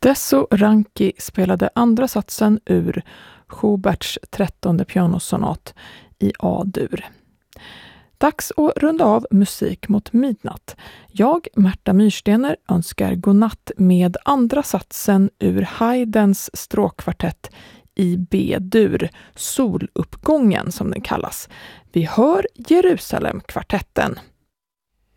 Desso Ranki spelade andra satsen ur Schuberts 13:e pianosonat i A-dur. Dags att runda av musik mot midnatt. Jag, Märta Myrstener, önskar godnatt med andra satsen ur Haydns stråkkvartett i B-dur, soluppgången som den kallas. Vi hör Jerusalemkvartetten.